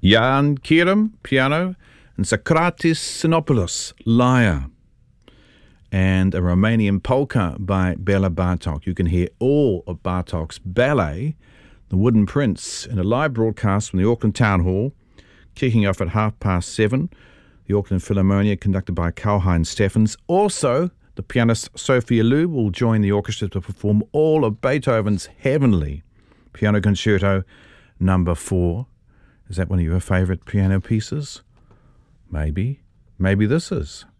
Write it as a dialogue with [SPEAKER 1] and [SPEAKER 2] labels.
[SPEAKER 1] Jan Kiram, piano, and Socrates Sinopoulos, lyre, and a Romanian polka by Bela Bartok. You can hear all of Bartok's ballet, The Wooden Prince, in a live broadcast from the Auckland Town Hall, kicking off at 7:30. The Auckland Philharmonia, conducted by Karl-Heinz Steffens. Also, the pianist Sophia Liu will join the orchestra to perform all of Beethoven's Heavenly Piano Concerto No. 4. Is that one of your favourite piano pieces? Maybe. Maybe this is.